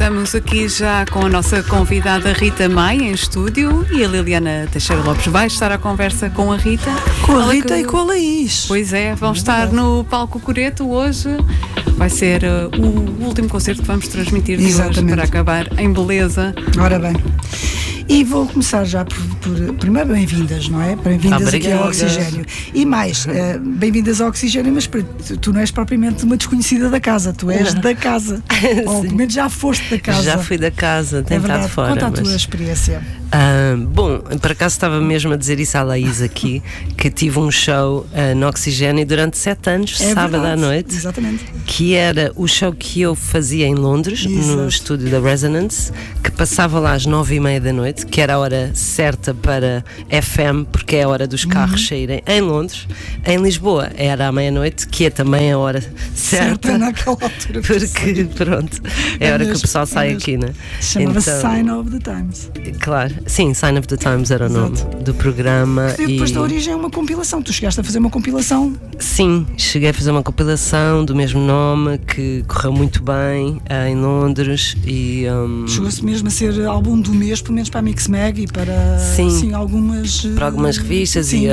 Estamos aqui já com a nossa convidada Rita Maia em estúdio e a Liliana Teixeira Lopes vai estar à conversa com a Rita. Com a Rita e com a Laís. Pois é, vão estar no Palco Coreto hoje. Vai ser o último concerto que vamos transmitir de hoje para acabar em beleza. Ora bem. E vou começar já por primeiro, bem-vindas, não é? Bem-vindas aqui ao Oxigênio. E mais, bem-vindas ao Oxigênio, mas tu não és propriamente uma desconhecida da casa, tu és da casa. Ou pelo menos já foste da casa. Já fui da casa, tenho estado fora. Conta a tua experiência. Bom, por acaso estava mesmo a dizer isso à Laís aqui, que tive um show no Oxigênio durante 7 anos, sábado à noite. Exatamente. Que era o show que eu fazia em Londres, no estúdio da Resonance, que passava lá às 9h30 da noite, que era a hora certa para FM, porque é a hora dos carros saírem em Londres. Em Lisboa era à meia-noite, que é também a hora certa naquela altura. Porque, pronto, é a hora que o pessoal sai aqui, né? Chamava-se Sign of the Times. Claro, sim, Sign of the Times era o nome do programa. Que depois da origem é uma compilação. Tu chegaste a fazer uma compilação? Sim, cheguei a fazer uma compilação do mesmo nome, que correu muito bem em Londres. E chegou-se mesmo a ser álbum do mês, pelo menos para a Mix Mag e para para algumas revistas. Sim.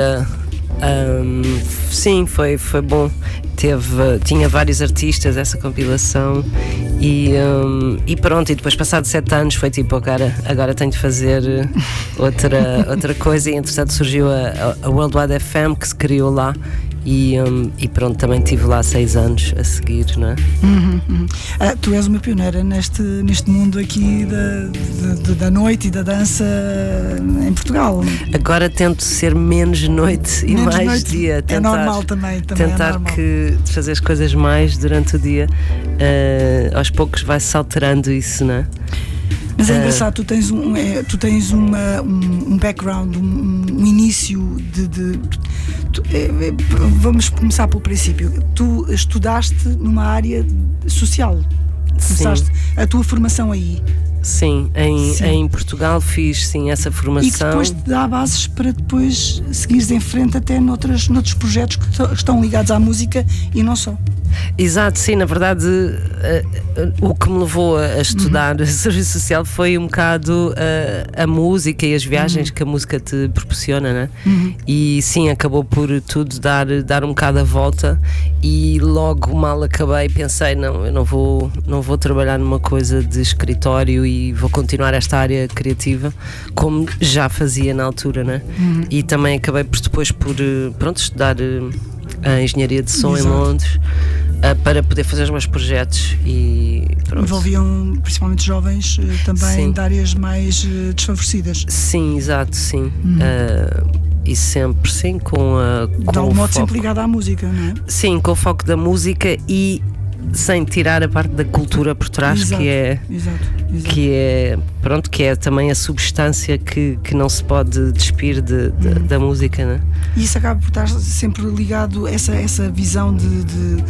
Sim, foi bom. Tinha vários artistas essa compilação e pronto, e depois passado 7 anos foi tipo, cara, agora tenho de fazer outra coisa, e entretanto surgiu a World Wide FM, que se criou lá. E pronto, também estive lá 6 anos a seguir, não é? Tu és uma pioneira neste mundo aqui da noite e da dança em Portugal. Agora tento ser menos noite e mais noite. Dia. Tentar, é normal também tentar é normal. De fazer as coisas mais durante o dia. Aos poucos vai-se alterando isso, não é? Mas é engraçado, tu tens um background, um início vamos começar pelo princípio. Tu estudaste numa área social. Começaste a tua formação aí. Sim, em Portugal fiz essa formação. E que depois te dá bases para depois seguires em frente até noutros projetos que estão ligados à música e não só. Exato, sim, na verdade o que me levou a estudar serviço social foi um bocado a música e as viagens que a música te proporciona, né? E sim, acabou por tudo dar um bocado a volta, e logo mal acabei pensei, não, eu não vou trabalhar numa coisa de escritório e vou continuar esta área criativa como já fazia na altura, né? E também acabei depois por estudar a engenharia de som. Exato. Em Londres, para poder fazer os meus projetos, e pronto. Envolviam principalmente jovens também de áreas mais desfavorecidas. Sim, exato, sim. E sempre, sim, de algum modo sempre ligado à música, não é? Sim, com o foco da música e sem tirar a parte da cultura por trás. Exato, que é exato. que é também a substância que não se pode despir da música, né? E isso acaba por estar sempre ligado a essa visão de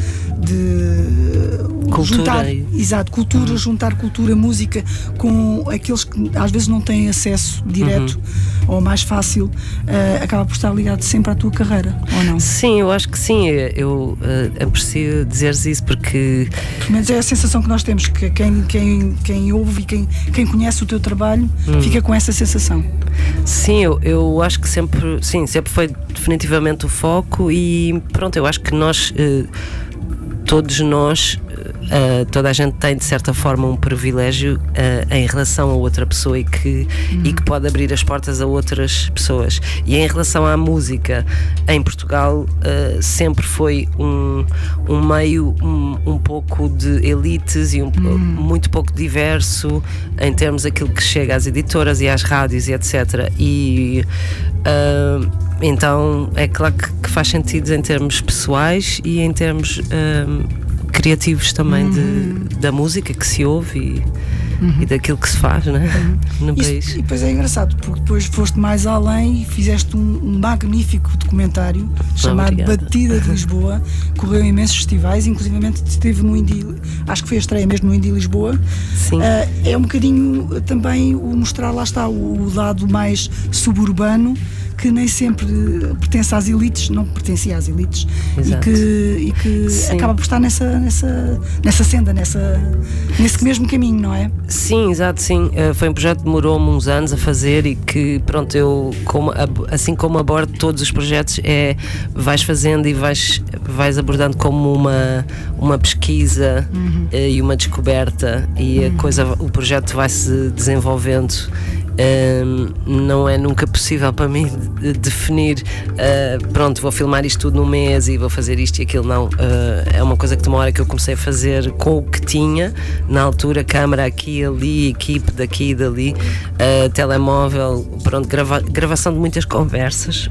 cultura, juntar cultura, música com aqueles que às vezes não têm acesso direto ou mais fácil, acaba por estar ligado sempre à tua carreira, ou não? Sim, eu acho que sim. Eu aprecio dizeres isso, porque pelo menos é a sensação que nós temos, que quem ouve e quem conhece o teu trabalho fica com essa sensação. Sim, eu acho que sempre foi definitivamente o foco, e pronto, eu acho que todos nós, toda a gente tem de certa forma um privilégio em relação a outra pessoa e que pode abrir as portas a outras pessoas. E em relação à música, em Portugal sempre foi um meio um pouco de elites e muito pouco diverso em termos daquilo que chega às editoras e às rádios e etc. E então é claro que faz sentido em termos pessoais e em termos criativos também da música que se ouve e daquilo que se faz, né? No país. E depois é engraçado, porque depois foste mais além e fizeste um magnífico documentário chamado Batida de Lisboa, correu em imensos festivais, inclusivamente esteve no Indie, acho que foi a estreia mesmo no Indie Lisboa. Sim. É um bocadinho também o mostrar, lá está, o lado mais suburbano que nem sempre pertence às elites, não pertencia às elites, e que acaba por estar nessa senda, nesse mesmo caminho, não é? Sim, exato, sim. Foi um projeto que demorou-me uns anos a fazer e que, pronto, eu, assim como abordo todos os projetos, vais fazendo e vais abordando como uma pesquisa e uma descoberta, e o projeto vai se desenvolvendo. Não é nunca possível para mim definir pronto, vou filmar isto tudo num mês e vou fazer isto e aquilo, não. É uma coisa que de uma hora que eu comecei a fazer com o que tinha na altura, câmara aqui e ali, equipe daqui e dali, telemóvel, pronto, gravação de muitas conversas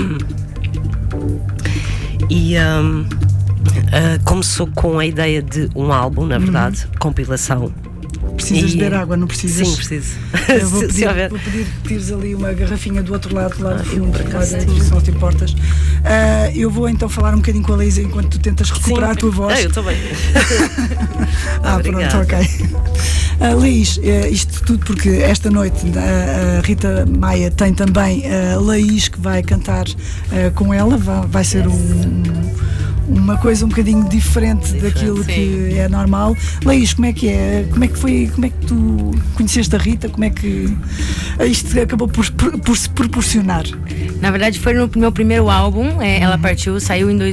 e começou com a ideia de um álbum, na verdade, compilação. Precisas beber água, não precisas? Sim, preciso. Eu vou pedir que tires ali uma garrafinha do outro lado, lá do fundo, se não te importas. Eu vou então falar um bocadinho com a Laís enquanto tu tentas recuperar a tua voz. Eu também. Pronto, ok. Laís, isto tudo porque esta noite a Rita Maia tem também a Laís que vai cantar com ela, vai ser uma coisa um bocadinho diferente daquilo que é normal. Laís, como é que é? Como é que foi? Como é que tu conheceste a Rita? Como é que isto acabou por se proporcionar? Na verdade foi no meu primeiro álbum, ela saiu em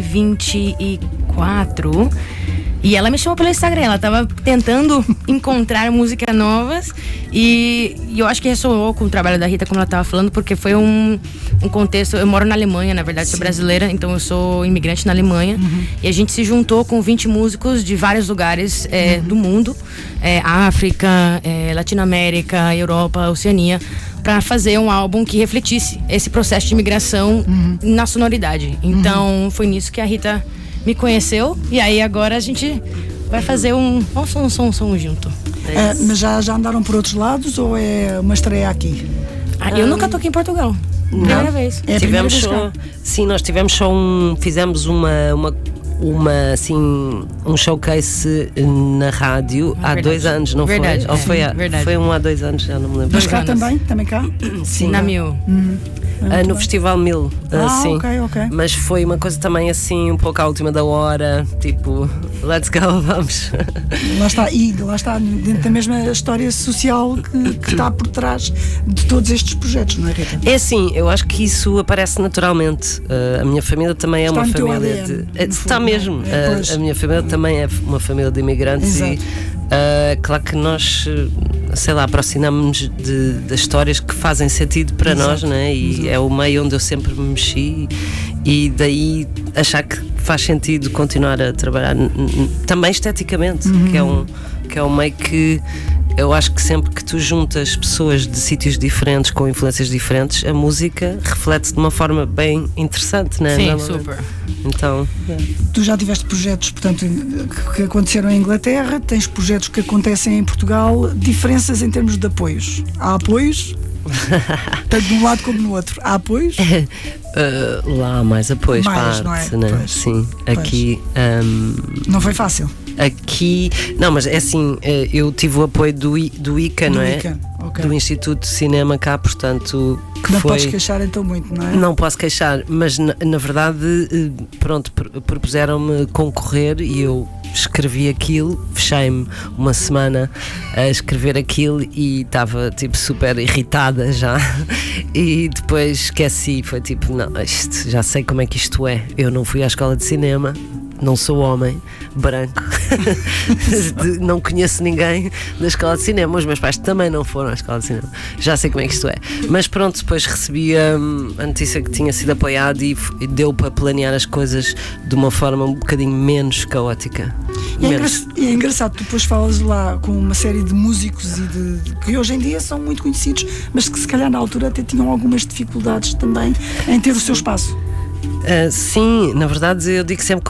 2024 e ela me chamou pelo Instagram, ela estava tentando encontrar músicas novas e eu acho que ressoou com o trabalho da Rita, como ela estava falando, porque foi um contexto. Eu moro na Alemanha, na verdade, sou brasileira, então eu sou imigrante na Alemanha, e a gente se juntou com 20 músicos de vários lugares do mundo, África, Latinoamérica, Europa, Oceania, para fazer um álbum que refletisse esse processo de imigração na sonoridade. Então foi nisso que a Rita me conheceu, e aí agora a gente vai fazer um som junto. Mas já andaram por outros lados ou é uma estreia aqui? Eu nunca toquei em Portugal. Primeira vez. Tivemos só. Sim, nós tivemos só fizemos um showcase na rádio há 2 anos, não foi? Ou foi há 2 anos, já não me lembro. Mas cá também cá? Sim, na Mil. No Festival Mil, sim. Ok. Mas foi uma coisa também assim, um pouco à última da hora, tipo, let's go, vamos. Lá está, dentro da mesma história social que está por trás de todos estes projetos, não é, Rita? É assim, eu acho que isso aparece naturalmente. A minha família também é uma família está mesmo. A minha família também é uma família de imigrantes. Exato. E claro que nós, sei lá, aproximamos-nos das histórias que fazem sentido para nós, né? E é o meio onde eu sempre me mexi, e daí achar que faz sentido continuar a trabalhar também esteticamente, que é um meio que eu acho que sempre que tu juntas pessoas de sítios diferentes com influências diferentes, a música reflete-se de uma forma bem interessante, né? Sim, super. Então, tu já tiveste projetos, portanto, que aconteceram em Inglaterra, tens projetos que acontecem em Portugal, diferenças em termos de apoios? Há apoios? Tanto de um lado como no outro. Há apoios? Lá há mais apoios, parte, não é? Né? Sim, aqui não foi fácil. Aqui, não, mas é assim, eu tive o apoio do ICA, não é? Okay. Do Instituto de Cinema cá, portanto, que não foi... podes queixar então muito, não é? Não posso queixar, mas na verdade, pronto, propuseram-me concorrer e eu escrevi aquilo, fechei-me uma semana a escrever aquilo e estava tipo super irritada já, e depois esqueci, foi tipo, não, isto, já sei como é que isto é, eu não fui à escola de cinema, não sou homem, branco, não conheço ninguém da escola de cinema, os meus pais também não foram à escola de cinema, já sei como é que isto é, mas pronto, depois recebi a notícia que tinha sido apoiado e deu para planear as coisas de uma forma um bocadinho menos caótica. É engraçado, tu depois falas lá com uma série de músicos que hoje em dia são muito conhecidos, mas que se calhar na altura até tinham algumas dificuldades também em ter o seu espaço. Sim, na verdade eu digo sempre que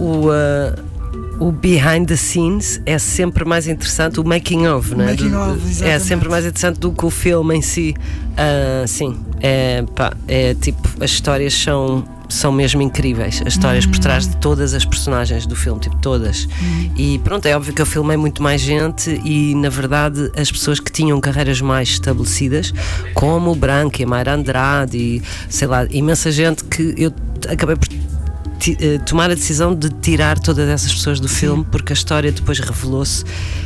o behind the scenes é sempre mais interessante, o making of, né? É sempre mais interessante do que o filme em si. Sim, tipo, as histórias são são mesmo incríveis, as histórias por trás de todas as personagens do filme, tipo todas. E pronto, é óbvio que eu filmei muito mais gente e na verdade as pessoas que tinham carreiras mais estabelecidas, como o Branco e a Mayra Andrade e sei lá, imensa gente, que eu acabei por tomar a decisão de tirar todas essas pessoas do filme, porque a história depois revelou-se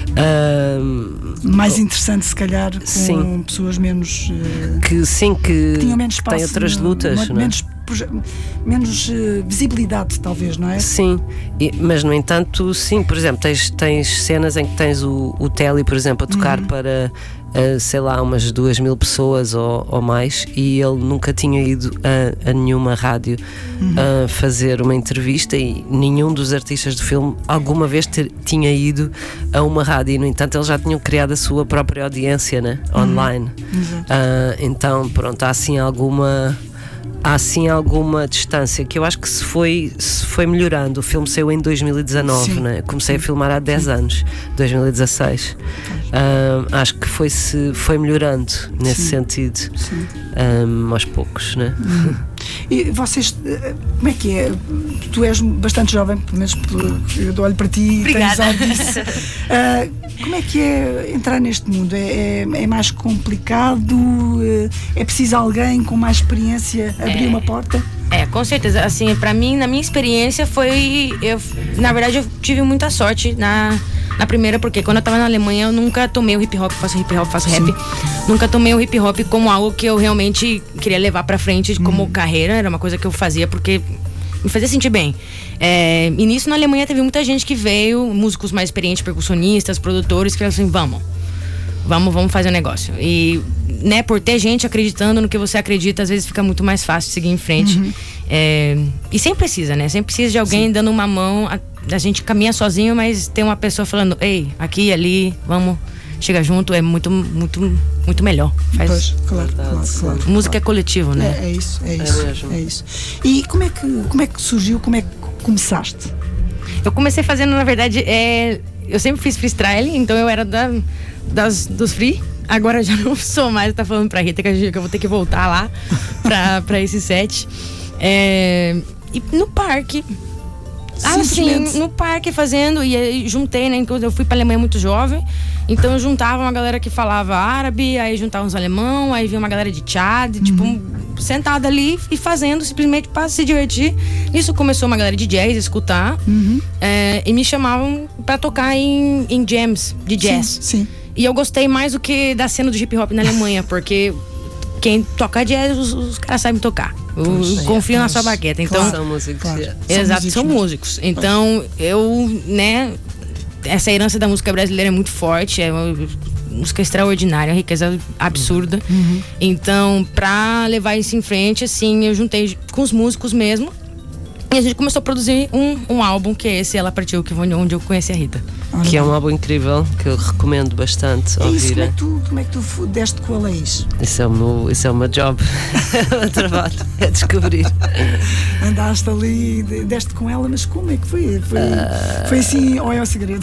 mais interessante, se calhar, com pessoas menos que tinham menos espaço, têm outras lutas, menos visibilidade, talvez, não é? Sim, mas no entanto, sim, por exemplo, tens cenas em que tens o Telly, por exemplo, a tocar para sei lá, umas 2.000 pessoas ou mais, e ele nunca tinha ido a nenhuma rádio a fazer uma entrevista, e nenhum dos artistas do filme alguma vez tinha ido a uma rádio, e no entanto eles já tinham criado a sua própria audiência, né? Online. Então pronto, há assim alguma distância que eu acho que se foi melhorando. O filme saiu em 2019, né? Comecei a filmar há 10 anos, 2016. Acho que foi melhorando nesse sentido, aos poucos, né? E vocês, como é que é? Tu és bastante jovem, pelo menos eu olho para ti e tens algo disso. Como é que é entrar neste mundo? É mais complicado? É preciso alguém com mais experiência abrir uma porta? Com certeza. Assim, pra mim, na minha experiência na verdade, eu tive muita sorte na primeira, porque quando eu tava na Alemanha eu nunca tomei o hip hop, faço rap. Nunca tomei o hip hop como algo que eu realmente queria levar pra frente como carreira. Era uma coisa que eu fazia porque me fazia sentir bem. E nisso, na Alemanha teve muita gente que veio, músicos mais experientes, percussionistas, produtores, que falaram assim, vamos fazer um negócio. E, né, por ter gente acreditando no que você acredita, às vezes fica muito mais fácil seguir em frente. E sempre precisa, né? Sempre precisa de alguém dando uma mão. A gente caminha sozinho, mas tem uma pessoa falando, ei, aqui e ali, vamos, chega junto, é muito, muito, muito melhor. Pois, claro. Música é coletivo, né? É isso. E como é que surgiu, como é que começaste? Eu comecei fazendo, na verdade, eu sempre fiz freestyle, então eu era dos free. Agora eu já não sou mais, tá falando pra Rita que eu vou ter que voltar lá pra esse set. E no parque. Sim, no parque fazendo, e aí juntei, né? Eu fui pra Alemanha muito jovem, então eu juntava uma galera que falava árabe, aí juntava uns alemão, aí vinha uma galera de Tchad, tipo, sentada ali e fazendo simplesmente pra se divertir. Isso começou uma galera de jazz a escutar, e me chamavam pra tocar em jams de jazz. Sim. E eu gostei mais do que da cena do hip hop na Alemanha, porque quem toca jazz, os caras sabem tocar. Confio na sua baqueta. Então, são músicos. Exato, são músicos. Então, né, essa herança da música brasileira é muito forte, é uma música extraordinária, uma riqueza absurda. Então, pra levar isso em frente, assim, eu juntei com os músicos mesmo. E a gente começou a produzir um álbum, que é esse Ela Partiu, que foi onde eu conheci a Rita. Que é um álbum incrível, que eu recomendo bastante ouvir. Como é que tu deste com a Laís? Isso é o meu job. O trabalho é descobrir. Andaste ali, deste com ela, mas como é que foi? Foi assim, ou é o segredo?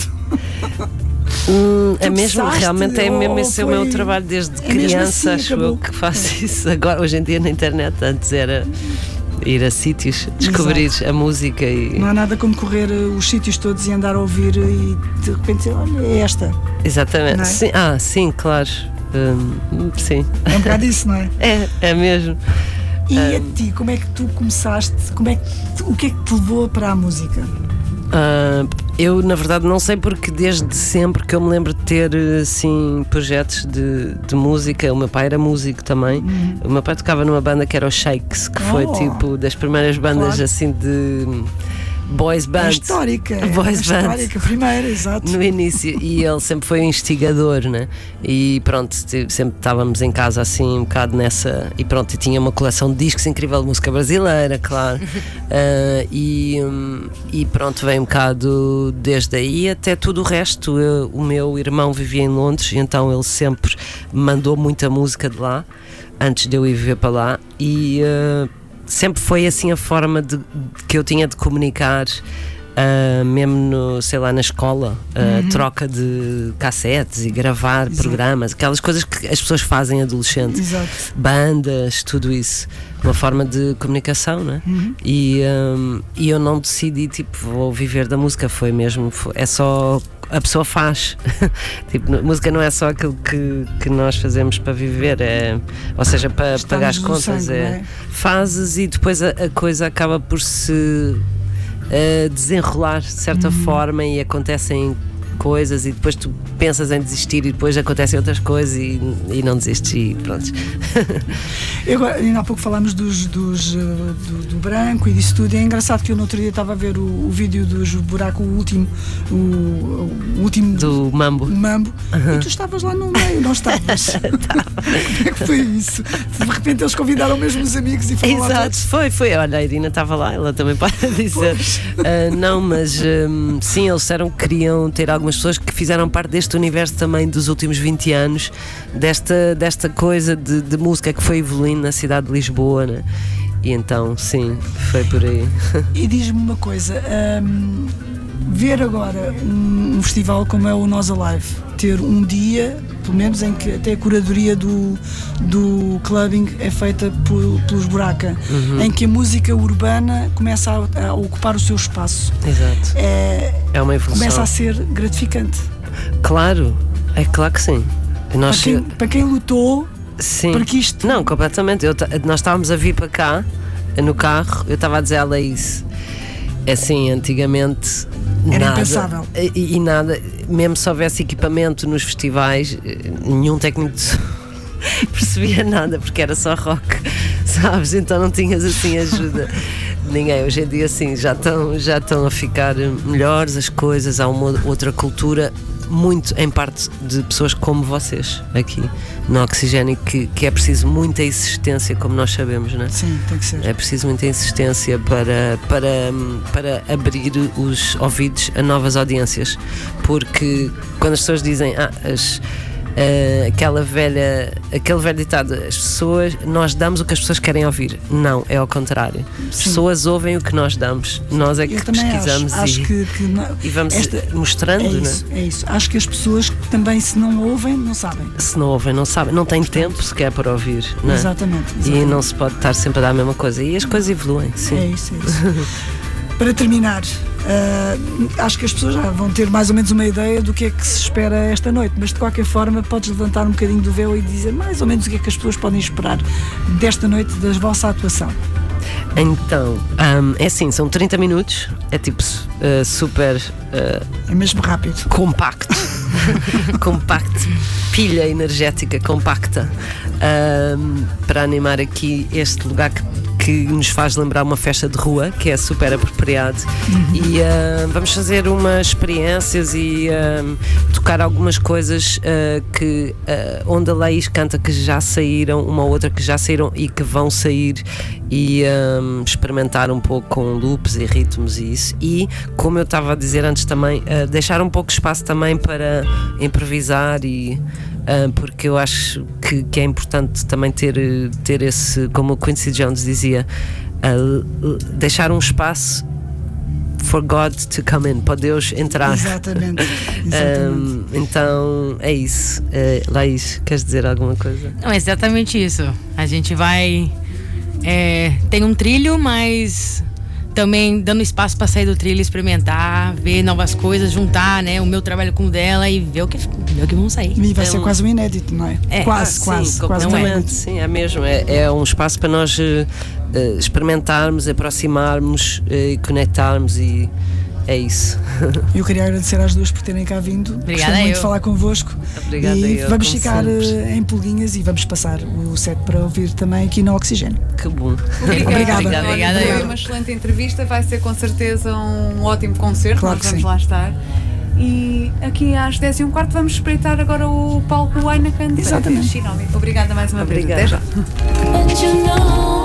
É mesmo, realmente é mesmo esse o meu trabalho desde criança, assim, acho eu que faço isso agora, hoje em dia na internet. Antes era ir a sítios, descobrir a música e... Não há nada como correr os sítios todos e andar a ouvir e de repente dizer, olha, é esta. Exatamente, é? Sim, claro. Sim. É um bocado isso, não é? É mesmo. E a ti, como é que tu começaste? O que é que te levou para a música? Eu, na verdade, não sei, porque desde sempre que eu me lembro de ter assim, projetos de música. O meu pai era músico também. O meu pai tocava numa banda que era o Shakes, que foi tipo das primeiras bandas assim de boys band. Histórica primeira, exato. No início, e ele sempre foi um instigador, né? E pronto, sempre estávamos em casa assim um bocado nessa, e pronto, e tinha uma coleção de discos incrível de música brasileira, claro. E pronto, veio um bocado desde aí até tudo o resto. O meu irmão vivia em Londres, e então ele sempre mandou muita música de lá antes de eu ir viver para lá, e sempre foi assim a forma que eu tinha de comunicar mesmo no, sei lá, na escola, troca de cassetes e gravar programas, aquelas coisas que as pessoas fazem adolescentes, bandas, tudo isso, uma forma de comunicação, né? E eu não decidi, tipo, vou viver da música, é só a pessoa faz. Tipo, música não é só aquilo que nós fazemos para viver, ou seja, para pagar as contas, sangue, fazes e depois a coisa acaba por se desenrolar de certa forma e acontecem coisas e depois tu pensas em desistir e depois acontecem outras coisas e não desistes e pronto. Ainda há pouco falámos do branco e disso tudo, e é engraçado que eu no outro dia estava a ver o vídeo dos Buraco, o último do Mambo, e tu estavas lá no meio, não estavas? Como é que foi isso? De repente eles convidaram mesmo os amigos e foram lá. Exato, foi, olha, a Irina estava lá, ela também pode dizer. Não, mas sim, eles disseram que queriam ter algumas pessoas que fizeram parte deste universo também dos últimos 20 anos, desta coisa de música que foi evoluindo na cidade de Lisboa, né? E então, sim, foi por aí. E diz-me uma coisa, ver agora um festival como é o Nós Alive, ter um dia, pelo menos, em que até a curadoria do clubbing é feita pelos Buraca, em que a música urbana começa a ocupar o seu espaço. Exato. É uma evolução. Começa a ser gratificante. Claro, é claro que sim. Para quem lutou, sim, para que isto... Não, completamente. Nós estávamos a vir para cá, no carro, eu estava a dizer a ela isso. Assim, antigamente era impensável. E nada, mesmo se houvesse equipamento nos festivais, nenhum técnico percebia nada, porque era só rock, sabes? Então não tinhas assim ajuda. Ninguém, hoje em dia sim, já estão a ficar melhores as coisas, há uma outra cultura, muito em parte de pessoas como vocês aqui no Oxigênio, que é preciso muita insistência, como nós sabemos, não é? Sim, tem que ser. É preciso muita insistência para abrir os ouvidos a novas audiências, porque quando as pessoas dizem aquele velho ditado, nós damos o que as pessoas querem ouvir. Não, é ao contrário. As pessoas ouvem o que nós damos, nós é que pesquisamos e vamos mostrando. É isso. Acho que as pessoas que também, se não ouvem, não sabem. Se não ouvem, não sabem. Não têm tempo sequer para ouvir. Não é? Exatamente. E não se pode estar sempre a dar a mesma coisa. E as coisas evoluem. Sim. É isso. Para terminar, acho que as pessoas já vão ter mais ou menos uma ideia do que é que se espera esta noite, mas de qualquer forma podes levantar um bocadinho do véu e dizer mais ou menos o que é que as pessoas podem esperar desta noite, da vossa atuação. Então, é assim, são 30 minutos, é tipo super... é mesmo rápido. Compacto. Compacto. Pilha energética compacta, para animar aqui este lugar que nos faz lembrar uma festa de rua, que é super apropriado. E vamos fazer umas experiências e tocar algumas coisas onde a Laís canta, que já saíram, uma outra que já saíram e que vão sair, e experimentar um pouco com loops e ritmos e isso, e como eu estava a dizer antes também, deixar um pouco de espaço também para improvisar, e porque eu acho que é importante também ter esse, como o Quincy Jones dizia, deixar um espaço for God to come in, para Deus entrar. Exatamente. Então é isso. Laís, queres dizer alguma coisa? Não, é exatamente isso. A gente vai tem um trilho, mas também dando espaço para sair do trilho, experimentar, ver novas coisas, juntar, né, o meu trabalho com o dela e ver o que vão sair. E vai ser quase um inédito, não é? Quase. Completamente, sim, é mesmo. É um espaço para nós experimentarmos, aproximarmos e conectarmos, e é isso. Eu queria agradecer às duas por terem cá vindo. Obrigada. Gostei muito de falar convosco. Obrigada. E vamos ficar em pulguinhas e vamos passar o set para ouvir também aqui no Oxigênio. Que bom. Obrigada. Foi uma excelente entrevista, vai ser com certeza um ótimo concerto. Claro, nós vamos lá estar. E aqui às 10h15 vamos espreitar agora o palco Heineken. Exatamente. Obrigada mais uma vez. Até já.